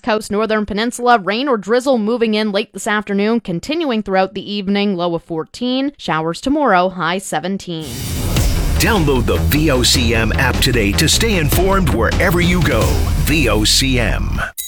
coast, northern peninsula. Rain or drizzle moving in late this afternoon, continuing throughout the evening, low of 14. Showers tomorrow, high 17. Download the VOCM app today to stay informed wherever you go. VOCM.